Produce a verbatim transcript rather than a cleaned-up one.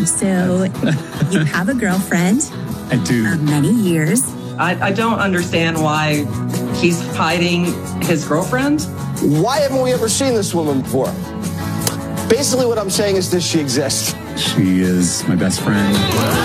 So you have a girlfriend I do. of many years. I, I don't understand why he's hiding his girlfriend. Why haven't we ever seen this woman before? Basically what I'm saying is this: she exists. She is my best friend.